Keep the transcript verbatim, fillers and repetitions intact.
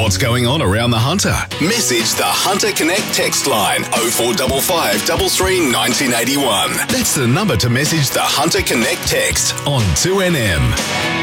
what's going on around the Hunter? Message the Hunter Connect text line oh four five five, three three, nineteen eighty-one. That's the number to message the Hunter Connect text on two N M.